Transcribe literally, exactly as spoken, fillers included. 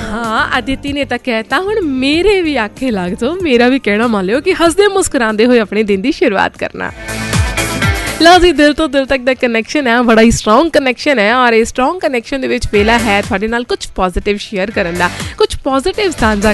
हाँ अदिति ने तो कहता हुण मेरे भी आखे लग जाओ, मेरा भी कहना मान लियो कि हसदे मुस्कुराते हुए अपने दिन की शुरुआत करना। लो जी, दिल तो दिल तक का कनैक्शन है, बड़ा ही स्ट्रॉन्ग कनैक्शन है और इस स्ट्रॉन्ग कनैक्शन ਦੇ ਵਿੱਚ ਵੇਲਾ ਹੈ ਤੁਹਾਡੇ ਨਾਲ ਕੁਝ ਪੋਜ਼ਿਟਿਵ ਸ਼ੇਅਰ ਕਰਨ ਦਾ, ਕੁਝ ਪੋਜ਼ਿਟਿਵ ਸਾਂਝਾ